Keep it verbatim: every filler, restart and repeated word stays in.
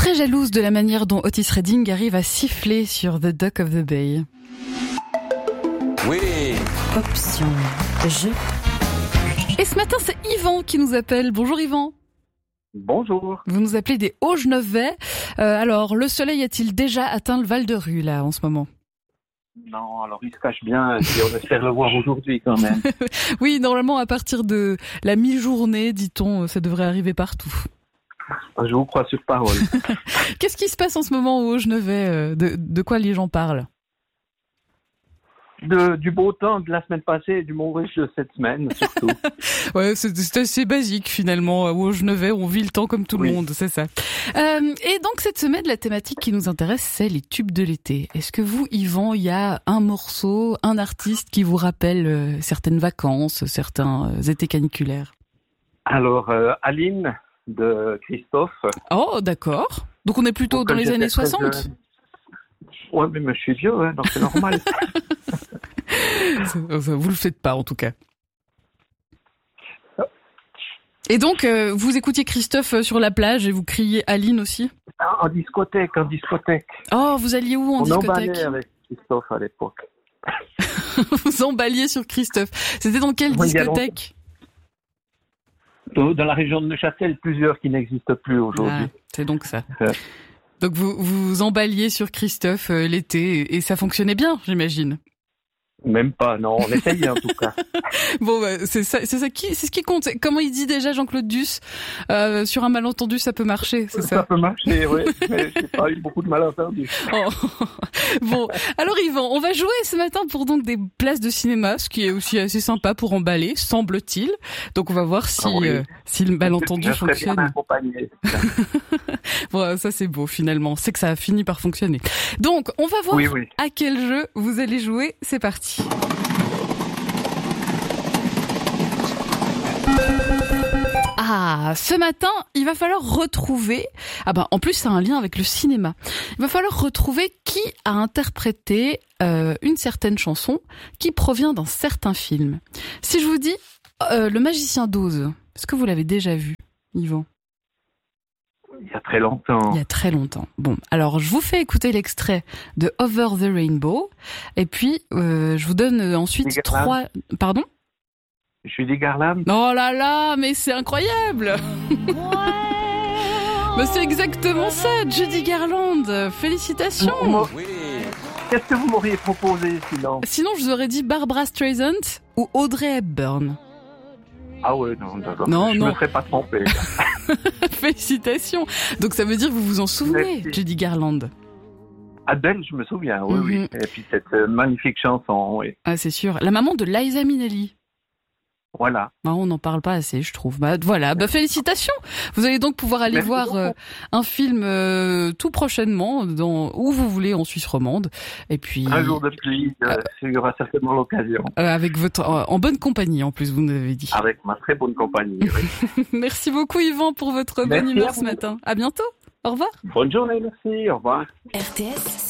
très jalouse de la manière dont Otis Redding arrive à siffler sur The Dock of the Bay. Oui. Option jeu. Et ce matin, c'est Yvan qui nous appelle. Bonjour Yvan. Bonjour. Vous nous appelez des Hauts-Genevois. Euh, alors, le soleil a-t-il déjà atteint le Val de Rue, là, en ce moment ? Non, alors il se cache bien, et on espère le voir aujourd'hui quand même. Oui, normalement, à partir de la mi-journée, dit-on, ça devrait arriver partout. Je vous crois sur parole. Qu'est-ce qui se passe en ce moment aux Hauts-Genevois ? de, de quoi les gens parlent ? De, du beau temps de la semaine passée et du mont riche de cette semaine, surtout. Ouais, c'est, c'est assez basique finalement. Aux Genevois, on vit le temps comme tout le Oui. monde, c'est ça. Euh, et donc cette semaine, la thématique qui nous intéresse, c'est les tubes de l'été. Est-ce que vous, Yvan, il y a un morceau, un artiste qui vous rappelle euh, certaines vacances, certains euh, étés caniculaires ? Alors, euh, Aline de Christophe. Oh, d'accord. Donc on est plutôt Pour dans que les j'étais années très soixante. jeune. Ouais, mais je suis vieux, hein, donc c'est normal. Vous le faites pas, en tout cas. Et donc, euh, vous écoutiez Christophe euh, sur la plage et vous criez Aline aussi ? En discothèque, en discothèque. Oh, vous alliez où en on discothèque ? emballait avec Christophe à l'époque. Vous emballiez sur Christophe. C'était dans quelle Oui, il y a discothèque ? Dans dans la région de Neuchâtel, plusieurs qui n'existent plus aujourd'hui. Ah, c'est donc ça. Euh. Donc vous vous emballiez sur Christophe euh, l'été et, et ça fonctionnait bien, j'imagine. Même pas, non, on essayait en tout cas. Bon, bah, c'est ça, c'est ça qui, c'est ce qui compte. Comment il dit déjà Jean-Claude Duss euh, sur un malentendu, ça peut marcher, c'est ça. Ça peut marcher, oui, mais j'ai pas eu beaucoup de malentendus. Oh. Bon, alors Yvan, on va jouer ce matin pour donc des places de cinéma, ce qui est aussi assez sympa pour emballer, semble-t-il. Donc on va voir si Ah oui. euh, si le malentendu Je serais fonctionne. bien accompagné. Bon, ça c'est beau finalement, c'est que ça a fini par fonctionner. Donc, on va voir Oui, oui. à quel jeu vous allez jouer, c'est parti. Ah, ce matin, il va falloir retrouver... Ah ben, en plus, ça a un lien avec le cinéma. Il va falloir retrouver qui a interprété euh, une certaine chanson qui provient d'un certain film. Si je vous dis euh, Le Magicien d'Oz, est-ce que vous l'avez déjà vu, Yvan ? Il y a très longtemps. Il y a très longtemps. Bon, alors je vous fais écouter l'extrait de Over the Rainbow, et puis euh, je vous donne euh, ensuite Judy trois... Garland. Pardon ? Judy Garland. Oh là là, mais c'est incroyable. Mais c'est exactement ça, Judy Garland. Félicitations. Moi, Oui. Qu'est-ce que vous m'auriez proposé sinon? Sinon, je vous aurais dit Barbra Streisand ou Audrey Hepburn. Ah ouais, non, d'accord. Non, je non. me serais pas trompé. Félicitations. Donc ça veut dire que vous vous en souvenez, Merci. Judy Garland. Adèle, je me souviens, oui, Mhm. oui. Et puis cette euh, magnifique chanson, oui. Ah, c'est sûr. La maman de Liza Minnelli. Voilà. Ah, on n'en parle pas assez, je trouve. Bah voilà, bah félicitations. Vous allez donc pouvoir aller Merci voir beaucoup. euh, un film euh, tout prochainement dans où vous voulez en Suisse romande. Et puis Un jour de pluie, euh, il y aura certainement l'occasion. euh, avec votre euh, en bonne compagnie en plus, vous nous avez dit. Avec ma très bonne compagnie, oui. Merci beaucoup Yvan pour votre bonne Merci humeur à ce vous. matin. À bientôt. Au revoir. Bonne journée, merci, au revoir. R T S